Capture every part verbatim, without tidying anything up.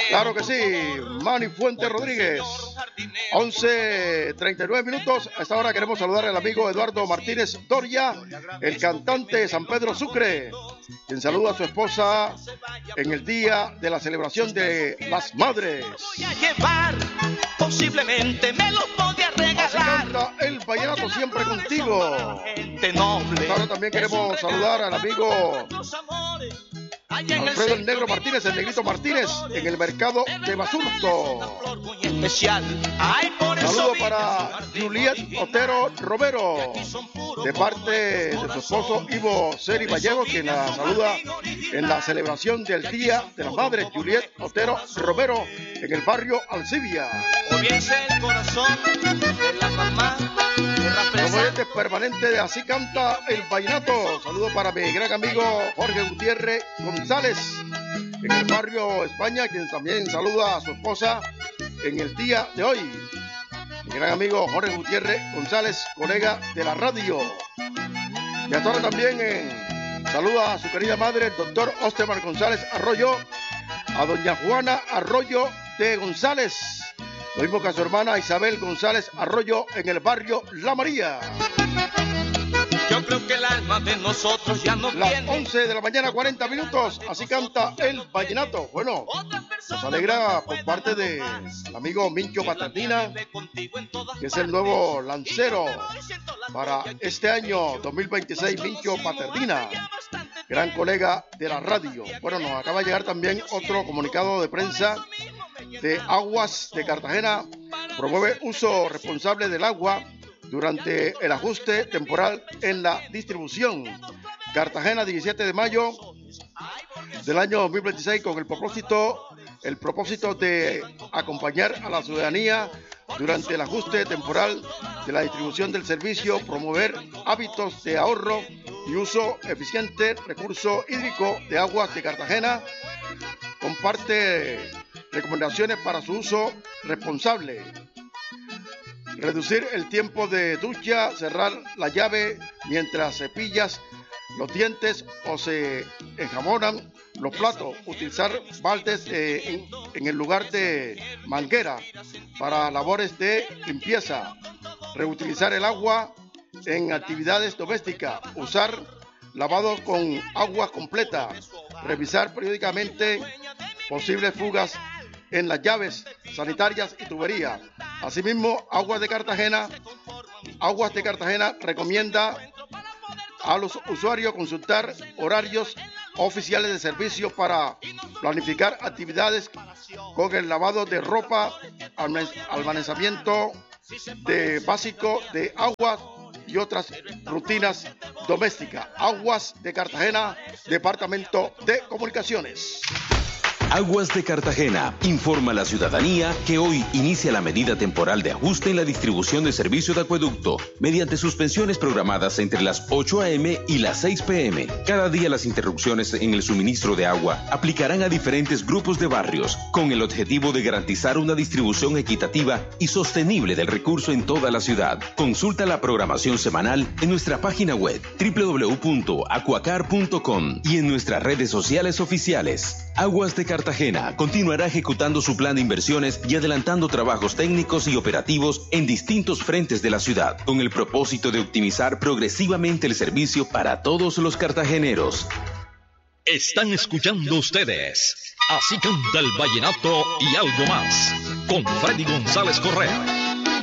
Claro que sí, Manny Fuente Rodríguez. once treinta y nueve minutos. A esta hora queremos saludar al amigo Eduardo Martínez Doria, el cantante de San Pedro Sucre, quien saluda a su esposa en el día de la celebración de las madres. Voy a llevar, posiblemente me lo voy a regalar. Así canta el vallenato siempre contigo. Gente noble. Ahora también queremos saludar al amigo Alfredo el Negro Martínez, el Negrito Martínez, en el mercado de Basurto. Saludo para Juliet Otero Romero, de parte de su esposo Ivo Seri Vallejo, quien la saluda en la celebración del Día de las Madres. Juliet Otero Romero, en el barrio Alcibia. el corazón de la mamá. Comediante permanente de Así Canta el Vallenato. Saludo para mi gran amigo Jorge Gutiérrez González, en el barrio España, quien también saluda a su esposa en el día de hoy. Mi gran amigo Jorge Gutiérrez González, colega de la radio. Y hasta ahora también en, saluda a su querida madre, el doctor Ostemar González Arroyo, a doña Juana Arroyo de González, lo mismo que a su hermana Isabel González Arroyo en el barrio La María. Yo creo que el alma de nosotros ya no Las tiene. once de la mañana, cuarenta minutos. Así canta el vallenato. Bueno, nos alegra por parte del amigo Mincho Paternina, que es el nuevo lancero para este año dos mil veintiséis. Mincho Paternina, gran colega de la radio. Bueno, nos acaba de llegar también otro comunicado de prensa de Aguas de Cartagena. Promueve uso responsable del agua durante el ajuste temporal en la distribución. Cartagena, diecisiete de mayo del año dos mil veintiséis, con el propósito, el propósito de acompañar a la ciudadanía durante el ajuste temporal de la distribución del servicio, promover hábitos de ahorro y uso eficiente recurso hídrico de Aguas de Cartagena. Comparte recomendaciones para su uso responsable. Reducir el tiempo de ducha, cerrar la llave mientras cepillas los dientes o se enjamonan los platos, utilizar baldes eh, en, en el lugar de manguera para labores de limpieza, reutilizar el agua en actividades domésticas, usar lavados con agua completa, revisar periódicamente posibles fugas en las llaves sanitarias y tuberías. Asimismo, Aguas de Cartagena, Aguas de Cartagena recomienda a los usuarios consultar horarios oficiales de servicio para planificar actividades con el lavado de ropa, almacenamiento de básico de agua y otras rutinas domésticas. Aguas de Cartagena, Departamento de Comunicaciones. Aguas de Cartagena informa a la ciudadanía que hoy inicia la medida temporal de ajuste en la distribución de servicio de acueducto mediante suspensiones programadas entre las ocho a eme y las seis pe eme. Cada día las interrupciones en el suministro de agua aplicarán a diferentes grupos de barrios con el objetivo de garantizar una distribución equitativa y sostenible del recurso en toda la ciudad. Consulta la programación semanal en nuestra página web doble u doble u doble u punto acuacar punto com y en nuestras redes sociales oficiales. Aguas de Cartagena continuará ejecutando su plan de inversiones y adelantando trabajos técnicos y operativos en distintos frentes de la ciudad, con el propósito de optimizar progresivamente el servicio para todos los cartageneros. Están escuchando ustedes Así Canta el Vallenato y algo más, con Freddy González Correa.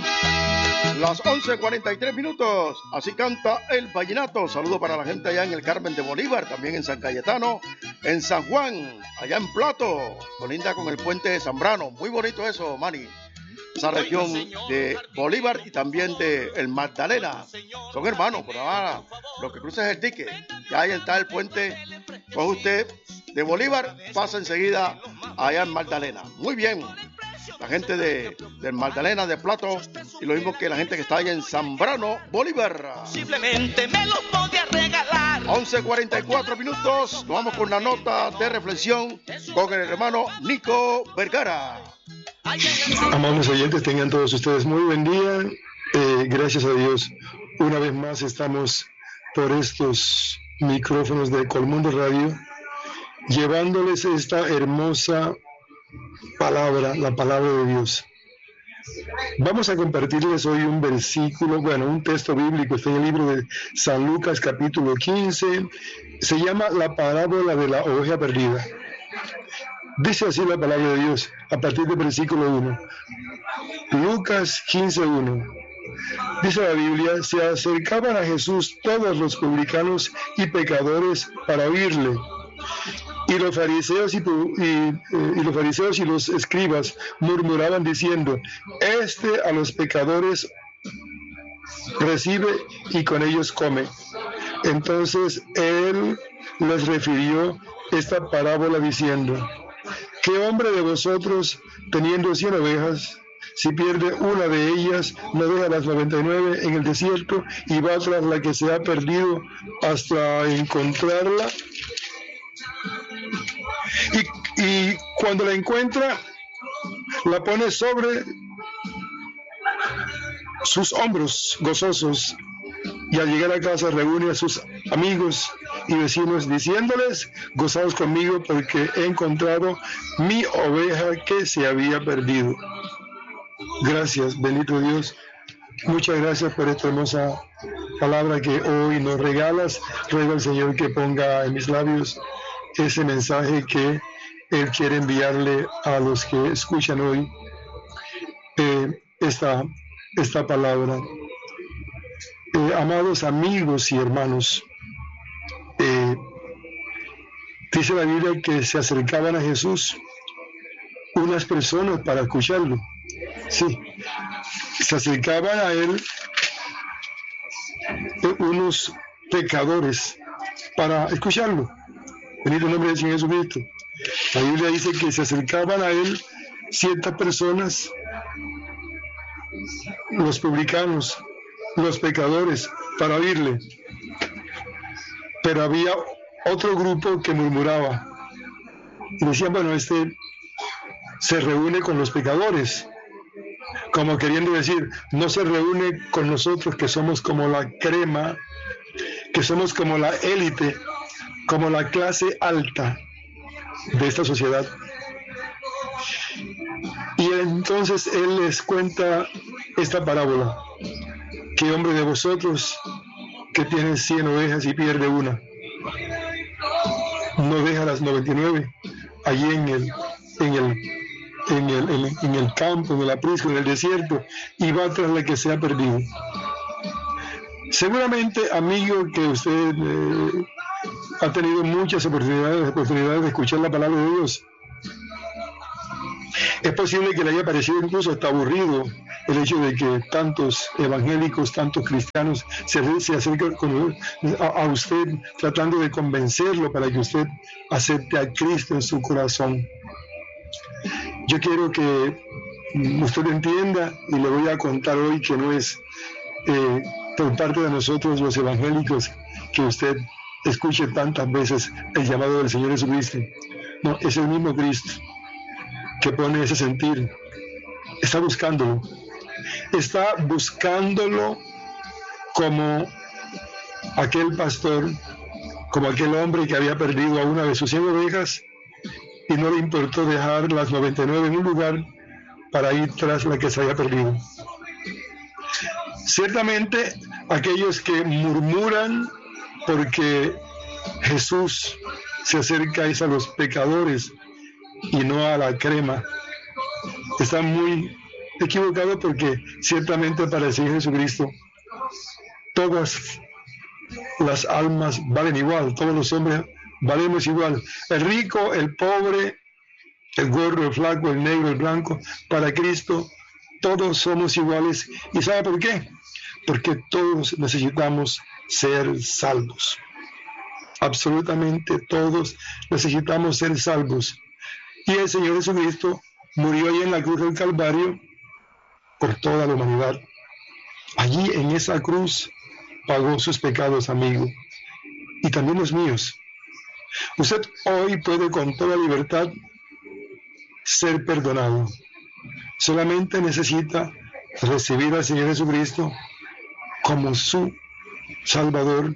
Las once cuarenta y tres minutos, así canta el vallenato. Saludo para la gente allá en el Carmen de Bolívar, también en San Cayetano, en San Juan, allá en Plato, colinda con el puente de Zambrano. Muy bonito eso, Manny. Esa región de Bolívar y también de el Magdalena. Son hermanos, por ahora lo que cruza es el dique. Ya ahí está el puente. Coge usted de Bolívar, pasa enseguida allá en Magdalena. Muy bien. La gente de, de Magdalena, de Plato, y lo mismo que la gente que está allá en Zambrano, Bolívar. Posiblemente me lo voy a regalar. once cuarenta y cuatro minutos, nos vamos con la nota de reflexión con el hermano Nico Vergara. Amables oyentes, tengan todos ustedes muy buen día. Eh, gracias a Dios, una vez más estamos por estos micrófonos de Colmundo Radio, llevándoles esta hermosa palabra, la palabra de Dios. Vamos a compartirles hoy un versículo, bueno, un texto bíblico, está en el libro de San Lucas capítulo quince, se llama la parábola de la oveja perdida. Dice así la palabra de Dios, a partir del versículo uno. Lucas quince uno. Dice la Biblia, se acercaban a Jesús todos los publicanos y pecadores para oírle. Y los fariseos y, y, y los fariseos y los escribas murmuraban diciendo, este a los pecadores recibe y con ellos come. Entonces él les refirió esta parábola diciendo, ¿qué hombre de vosotros, teniendo cien ovejas, si pierde una de ellas, no deja las noventa y nueve en el desierto y va tras la que se ha perdido hasta encontrarla? Y, y cuando la encuentra, la pone sobre sus hombros gozosos, y al llegar a casa reúne a sus amigos y vecinos diciéndoles, gozaos conmigo porque he encontrado mi oveja que se había perdido. Gracias, bendito Dios. Muchas gracias por esta hermosa palabra que hoy nos regalas. Ruego al Señor que ponga en mis labios ese mensaje que Él quiere enviarle a los que escuchan hoy eh, esta, esta palabra. Eh, amados amigos y hermanos, eh, dice la Biblia que se acercaban a Jesús unas personas para escucharlo. Sí, se acercaban a Él eh, unos pecadores para escucharlo. Bendito el nombre del Señor Jesucristo. La Biblia dice que se acercaban a Él ciertas personas, los publicanos, los pecadores, para oírle. Pero había otro grupo que murmuraba y decían, bueno, este se reúne con los pecadores, como queriendo decir, no se reúne con nosotros que somos como la crema, que somos como la élite, como la clase alta de esta sociedad. Y entonces Él les cuenta esta parábola. ¿Qué hombre de vosotros que tiene cien ovejas y pierde una, no deja las noventa y nueve allí en el, en el, en el, en, en el campo, en el aprisco, en el desierto, y va tras la que se ha perdido? Seguramente, amigo, que usted eh, ha tenido muchas oportunidades, oportunidades de escuchar la palabra de Dios. Es posible que le haya parecido incluso hasta aburrido el hecho de que tantos evangélicos, tantos cristianos se, se acercan con, a, a usted tratando de convencerlo para que usted acepte a Cristo en su corazón. Yo quiero que usted entienda, y le voy a contar hoy que no es eh, por parte de nosotros los evangélicos que usted escuche tantas veces el llamado del Señor Jesucristo. No, es el mismo Cristo que pone ese sentir. Está buscándolo. Está buscándolo como aquel pastor, como aquel hombre que había perdido a una de sus cien ovejas y no le importó dejar las noventa y nueve en un lugar para ir tras la que se había perdido. Ciertamente, aquellos que murmuran porque Jesús se acerca a los pecadores y no a la crema, están muy equivocados, porque ciertamente para el Señor Jesucristo todas las almas valen igual, todos los hombres valemos igual, el rico, el pobre, el gordo, el flaco, el negro, el blanco. Para Cristo todos somos iguales. ¿Y sabe por qué? Porque todos necesitamos ser salvos. Absolutamente todos necesitamos ser salvos. Y el Señor Jesucristo murió ahí en la cruz del Calvario por toda la humanidad. Allí en esa cruz pagó sus pecados, amigo, y también los míos. Usted hoy puede con toda libertad ser perdonado. Solamente necesita recibir al Señor Jesucristo como su Salvador,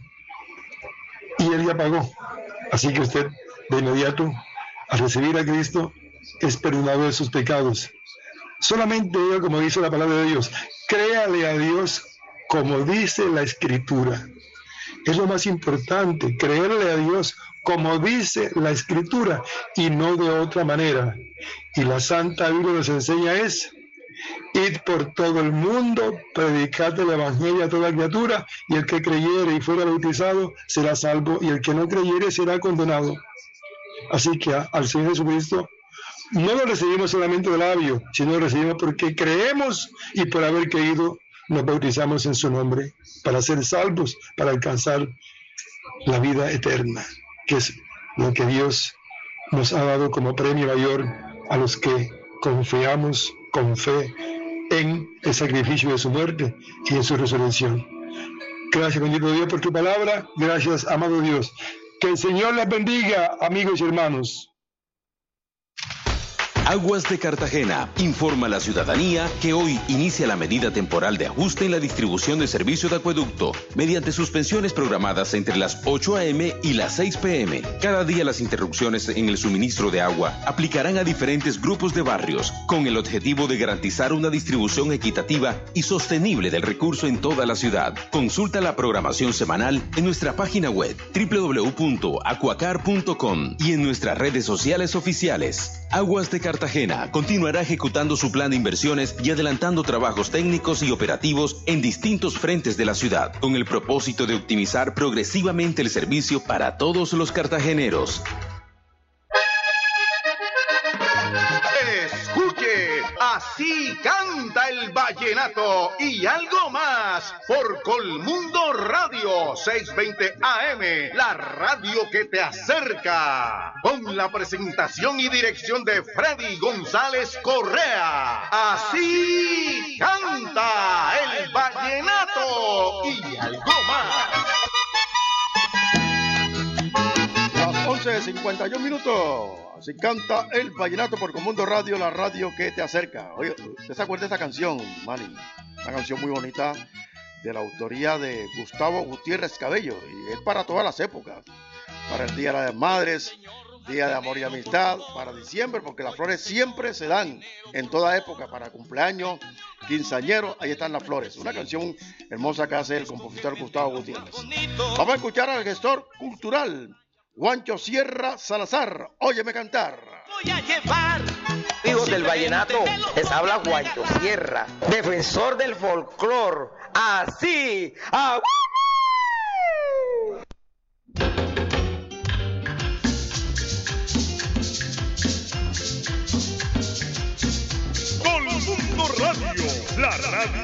y Él ya pagó. Así que usted de inmediato, al recibir a Cristo, es perdonado de sus pecados. Solamente diga como dice la palabra de Dios, créale a Dios como dice la Escritura. Es lo más importante, creerle a Dios como dice la Escritura y no de otra manera. Y la Santa Biblia nos enseña es, id por todo el mundo, predicad el Evangelio a toda criatura, y el que creyere y fuera bautizado será salvo, y el que no creyere será condenado. Así que a, al Señor Jesucristo no lo recibimos solamente de labio, sino lo recibimos porque creemos y por haber creído nos bautizamos en su nombre, para ser salvos, para alcanzar la vida eterna, que es lo que Dios nos ha dado como premio mayor a los que confiamos con fe en el sacrificio de su muerte y en su resurrección. Gracias, bendito Dios, por tu palabra. Gracias, amado Dios. Que el Señor les bendiga, amigos y hermanos. Aguas de Cartagena informa a la ciudadanía que hoy inicia la medida temporal de ajuste en la distribución de servicio de acueducto mediante suspensiones programadas entre las ocho a eme y las seis pe eme. Cada día las interrupciones en el suministro de agua aplicarán a diferentes grupos de barrios con el objetivo de garantizar una distribución equitativa y sostenible del recurso en toda la ciudad. Consulta la programación semanal en nuestra página web doble u doble u doble u punto acuacar punto com y en nuestras redes sociales oficiales. Aguas de Cartagena Cartagena continuará ejecutando su plan de inversiones y adelantando trabajos técnicos y operativos en distintos frentes de la ciudad, con el propósito de optimizar progresivamente el servicio para todos los cartageneros. Escuche, así canta el vallenato y algo más por Colmundo Radio seiscientos veinte A M, la radio que te acerca, con la presentación y dirección de Freddy González Correa. Así canta el vallenato y algo más. Las once cincuenta y un minutos. Así canta el vallenato por Colmundo Radio, la radio que te acerca. Oye, ¿usted se acuerda de esta canción, Manny? Una canción muy bonita de la autoría de Gustavo Gutiérrez Cabello. Y es para todas las épocas. Para el Día de las Madres, Día de Amor y Amistad, para diciembre, porque las flores siempre se dan en toda época. Para cumpleaños, quinceañeros, ahí están las flores. Una canción hermosa que hace el compositor Gustavo Gutiérrez. Vamos a escuchar al gestor cultural Juancho Sierra Salazar, óyeme cantar. Voy a llevar. Hijos del vallenato, les habla Juancho Sierra, defensor del folclor. Así, ¡ah! Colmundo Radio, la radio